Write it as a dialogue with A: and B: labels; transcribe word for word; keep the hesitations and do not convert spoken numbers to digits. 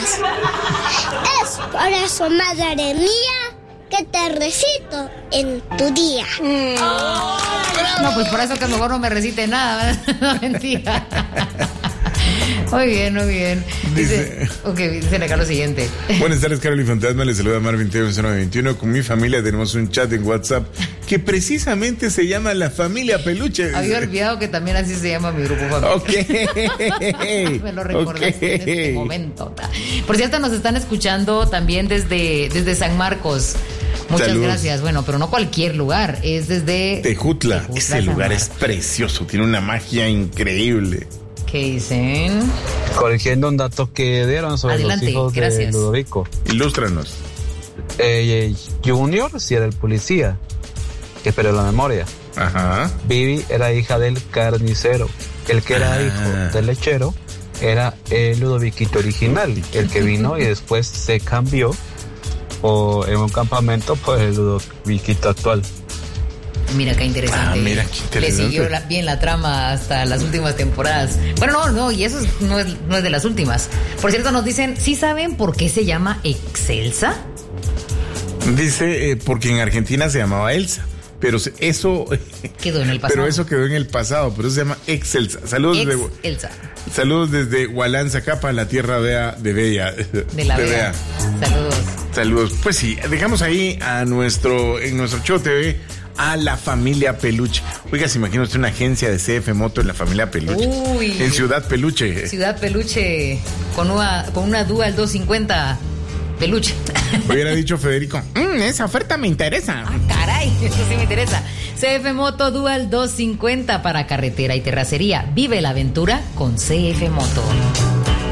A: más. Es por eso, madre mía, que te recito en tu día.
B: No, pues por eso que mejor no me recite nada. No, mentira. Muy bien, muy bien. Dice, dice ok, dice acá lo siguiente.
C: Buenas tardes, Carol y Fantasma. Les saluda Marvin Teo en nueve veintiuno. Con mi familia tenemos un chat en WhatsApp que precisamente se llama La Familia Peluche.
B: Había olvidado que también así se llama mi grupo familiar.
C: Ok.
B: Me lo recordaste okay. en este momento. Por cierto, nos están escuchando también desde, desde San Marcos. Muchas Saludos. Gracias. Bueno, pero no cualquier lugar, es desde
C: Tejutla. Tejutla Ese San lugar Marcos. Es precioso, tiene una magia increíble.
B: ¿Qué dicen?
D: Corrigiendo un dato que dieron sobre
B: Adelante,
D: los hijos
B: gracias.
D: de Ludovico.
C: Ilústranos.
D: Eh, Junior sí era el policía, que perdió la memoria.
C: Ajá.
D: Vivi era hija del carnicero. El que era ah. hijo del lechero era el Ludoviquito original, el que vino y después se cambió o en un campamento por el Ludoviquito actual.
B: Mira qué interesante.
C: Ah, mira qué interesante.
B: Le siguió la, bien la trama hasta las últimas temporadas. Bueno, no, no, y eso es, no, es, no es de las últimas. Por cierto, nos dicen, ¿sí saben por qué se llama Excelsa?
C: Dice, eh, porque en Argentina se llamaba Elsa. Pero eso
B: quedó en el pasado.
C: Pero eso quedó en el pasado, pero eso se llama Excelsa. Saludos
B: Ex
C: desde
B: Elsa.
C: Saludos desde Hualanzacapa, la tierra de, de Bella.
B: De la de Bella. Bella. Saludos.
C: Saludos. Pues sí, dejamos ahí a nuestro en nuestro show T V a la familia Peluche. Oiga, se imagina usted una agencia de C F Moto en la familia Peluche.
B: Uy.
C: En Ciudad Peluche.
B: Ciudad Peluche con una con una Dual doscientos cincuenta Peluche.
C: Hubiera dicho Federico, mmm, esa oferta me interesa.
B: Ah, caray, eso sí me interesa. C F Moto Dual doscientos cincuenta para carretera y terracería. Vive la aventura con C F Moto.